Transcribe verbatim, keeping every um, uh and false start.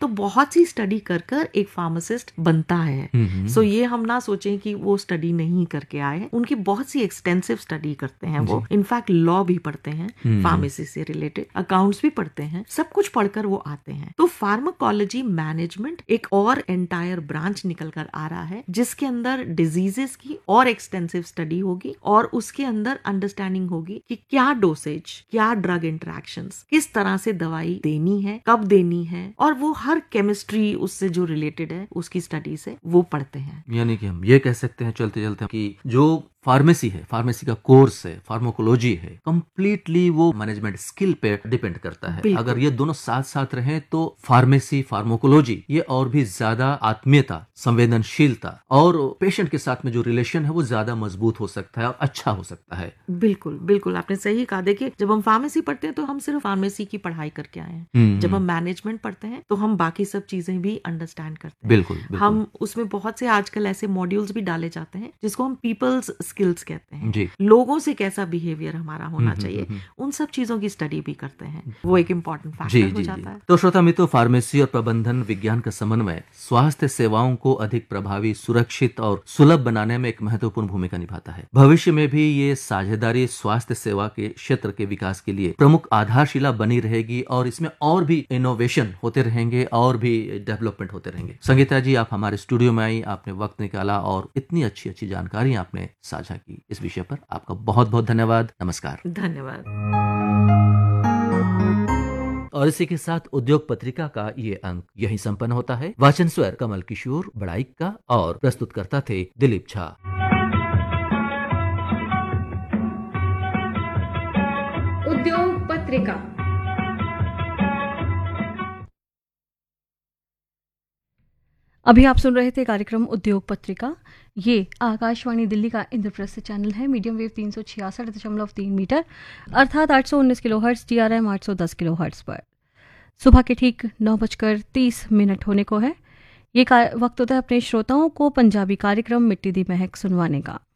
तो बहुत सी स्टडी कर कर एक फार्मासिस्ट बनता है। सो so, ये हम ना सोचें कि वो स्टडी नहीं करके आए हैं, उनकी बहुत सी एक्सटेंसिव स्टडी करते हैं वो। इनफैक्ट लॉ भी पढ़ते हैं, फार्मेसी से रिलेटेड अकाउंट्स भी पढ़ते हैं, सब कुछ पढ़कर वो आते हैं। तो फार्माकोलॉजी मैनेजमेंट एक और एंटायर ब्रांच निकल कर आ रहा है, जिसके अंदर डिजीजेस की और एक्सटेंसिव स्टडी होगी और उसके अंदर अंडरस्टैंडिंग होगी कि क्या डोसेज, क्या ड्रग इंटरेक्शंस, किस तरह से दवाई देनी है, कब देनी है, और वो हर केमिस्ट्री उससे जो रिलेटेड है उसकी स्टडी से वो पढ़ते हैं। यानी कि हम ये कह सकते हैं चलते चलते कि जो फार्मेसी है, फार्मेसी का कोर्स है, फार्माकोलॉजी है, कंप्लीटली वो मैनेजमेंट स्किल पे डिपेंड करता है। अगर ये दोनों साथ साथ रहें तो फार्मेसी, फार्माकोलॉजी ये और भी ज्यादा आत्मीयता, संवेदनशीलता और पेशेंट के साथ में जो रिलेशन है वो ज्यादा मजबूत हो सकता है और अच्छा हो सकता है। बिल्कुल बिल्कुल, आपने सही कहा। देखिए, जब हम फार्मेसी पढ़ते हैं तो हम सिर्फ फार्मेसी की पढ़ाई करके आए हैं। जब हम मैनेजमेंट पढ़ते हैं तो हम बाकी सब चीजें भी अंडरस्टैंड करते हैं। बिल्कुल, बिल्कुल। हम उसमें बहुत से आजकल ऐसे मॉड्यूल्स भी डाले जाते हैं जिसको हम पीपल्स स्किल्स कहते हैं। जी। लोगों से कैसा बिहेवियर हमारा होना चाहिए, उन सब चीजों की स्टडी भी करते हैं। वो एक इम्पोर्टेंट फैक्टर हो जाता है। तो श्रोता मित्रों, फार्मेसी और प्रबंधन विज्ञान का समन्वय स्वास्थ्य सेवाओं को अधिक प्रभावी, सुरक्षित और सुलभ बनाने में एक महत्वपूर्ण भूमिका निभाता है। भविष्य में भी ये साझेदारी स्वास्थ्य सेवा के क्षेत्र के विकास के लिए प्रमुख आधारशिला बनी रहेगी और इसमें और भी इनोवेशन होते रहेंगे और भी डेवलपमेंट होते रहेंगे। संगीता जी, आप हमारे स्टूडियो में आई, आपने वक्त निकाला और इतनी अच्छी अच्छी जानकारी आपने साझा की। इस विषय पर आपका बहुत बहुत धन्यवाद। नमस्कार। धन्यवाद। और इसी के साथ उद्योग पत्रिका का ये अंक यही संपन्न होता है। वाचन स्वर कमल किशोर बड़ाइक का और प्रस्तुतकर्ता थे दिलीप झा। उद्योग पत्रिका। अभी आप सुन रहे थे कार्यक्रम उद्योग पत्रिका। ये आकाशवाणी दिल्ली का इंद्रप्रस्थ चैनल है, मीडियम वेव तीन सौ छियासठ दशमलव तीन मीटर अर्थात आठ सौ उन्नीस kilo hertz, T R M आठ सौ दस किलो हर्ट्ज पर। सुबह के ठीक नौ बजकर तीस मिनट होने को है। ये वक्त होता है अपने श्रोताओं को पंजाबी कार्यक्रम मिट्टी दी महक सुनवाने का।